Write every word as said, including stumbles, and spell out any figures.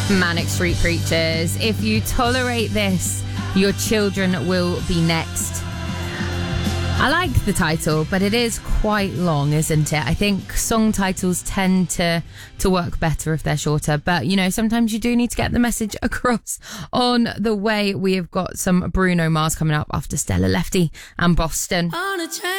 Manic Street Preachers. If you tolerate this, your children will be next. I like the title, but it is quite long, isn't it? I think song titles tend to, to work better if they're shorter. But, you know, sometimes you do need to get the message across. On the way, we have got some Bruno Mars coming up after Stella Lefty and Boston. On a train.